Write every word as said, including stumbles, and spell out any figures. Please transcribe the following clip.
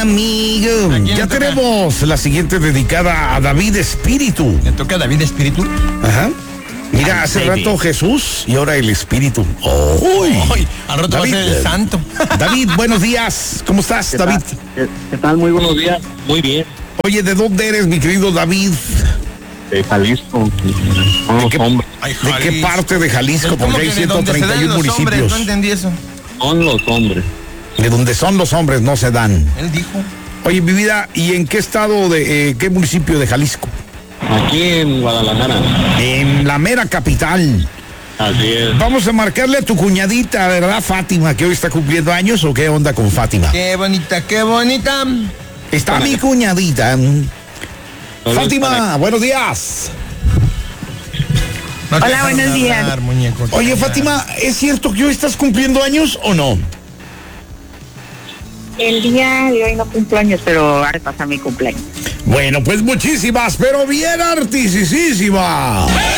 amigo. Ya tenemos la siguiente dedicada a David Espíritu. ¿Le toca a David Espíritu? Ajá. Mira, hace baby. rato Jesús y ahora el Espíritu. Oh, uy. Ay, al rato David, va a ser el santo. David, buenos días. ¿Cómo estás, ¿Qué David? tal? ¿Qué, qué tal? Muy buenos días. Muy bien. Oye, ¿de dónde eres, mi querido David? De Jalisco. Son ¿De los qué, hombres. Ay, ¿de qué Jalisco. parte de Jalisco? ¿Cómo Porque hay que de donde se ciento treinta y dan uno los hombres? municipios. No entendí eso. Son los hombres. De donde son los hombres, no se dan. Él dijo. Oye, mi vida, ¿y en qué estado, de eh, qué municipio de Jalisco? Aquí en Guadalajara. En la mera capital. Así es. Vamos a marcarle a tu cuñadita, ¿verdad, Fátima? Que hoy está cumpliendo años, ¿o qué onda con Fátima? Qué bonita, qué bonita. Está mi cuñadita. Fátima, buenos días. No te Hola, dejaron buenos días. hablar, muñeco. Oye, Fátima, ¿es cierto que hoy estás cumpliendo años o no? El día de hoy no cumplo años, pero ahora pasa mi cumpleaños. Bueno, pues muchísimas, pero bien artisísimas.